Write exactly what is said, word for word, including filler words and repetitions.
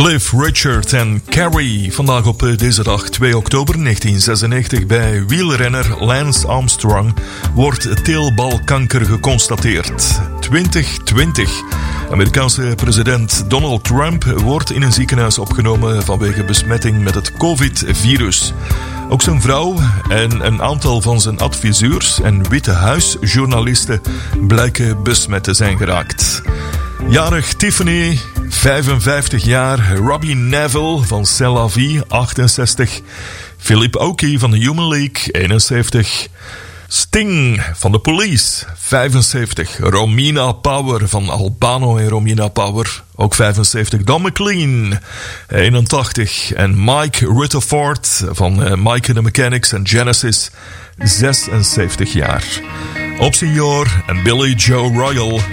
Cliff Richard en Carrie. Vandaag op deze dag, twee oktober negentien zesennegentig, bij wielrenner Lance Armstrong wordt teelbalkanker geconstateerd. twintig twintig. Amerikaanse president Donald Trump wordt in een ziekenhuis opgenomen vanwege besmetting met het covid-virus. Ook zijn vrouw en een aantal van zijn adviseurs en Witte Huisjournalisten blijken besmet te zijn geraakt. Jarig Tiffany, vijfenvijftig jaar. Robbie Neville van C'est La Vie, achtenzestig. Philip Oakey van de Human League, eenenzeventig. Sting van de Police, vijfenzeventig. Romina Power van Albano en Romina Power, ook vijfenzeventig. Don McLean, eenentachtig. En Mike Rutherford van uh, Mike and the Mechanics en Genesis, zesenzeventig jaar. Op Senior en Billy Joe Royal,